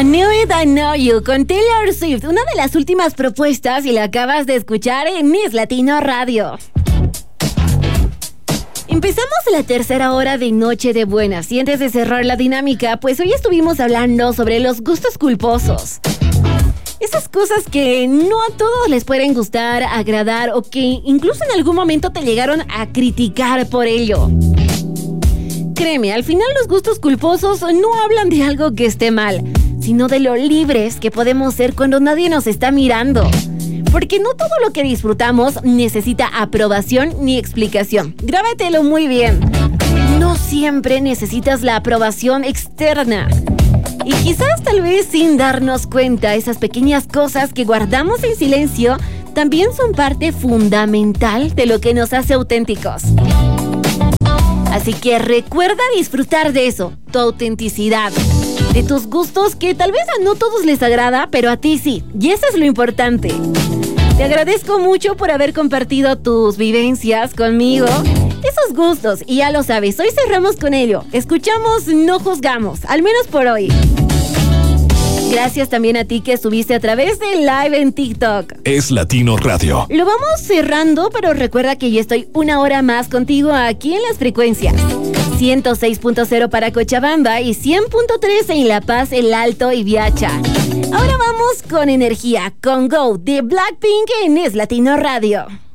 I Knew It, I Know You con Taylor Swift, una de las últimas propuestas y la acabas de escuchar en Miss Latino Radio. Empezamos la tercera hora de Noche de Buenas y antes de cerrar la dinámica, pues hoy estuvimos hablando sobre los gustos culposos. Esas cosas que no a todos les pueden gustar, agradar o que incluso en algún momento te llegaron a criticar por ello. Créeme, al final los gustos culposos no hablan de algo que esté mal, sino de lo libres que podemos ser cuando nadie nos está mirando. Porque no todo lo que disfrutamos necesita aprobación ni explicación. Grábatelo muy bien. No siempre necesitas la aprobación externa. Y quizás tal vez sin darnos cuenta, esas pequeñas cosas que guardamos en silencio también son parte fundamental de lo que nos hace auténticos. Así que recuerda disfrutar de eso, tu autenticidad, de tus gustos que tal vez a no todos les agrada, pero a ti sí, y eso es lo importante. Te agradezco mucho por haber compartido tus vivencias conmigo, esos gustos, y ya lo sabes, hoy cerramos con ello. Escuchamos No Juzgamos, al menos por hoy. Gracias también a ti que estuviste a través de live en TikTok. Es Latino Radio. Lo vamos cerrando, pero recuerda que yo estoy una hora más contigo aquí en las frecuencias 106.0 para Cochabamba y 100.3 en La Paz, El Alto y Viacha. Ahora vamos con energía, con Go de Blackpink en Es Latino Radio.